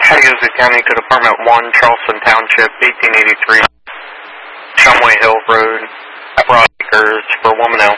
Cuyahoga County to Department 1, Charleston Township, 1883, Shumway Hill Road, Broad Acres, for woman L.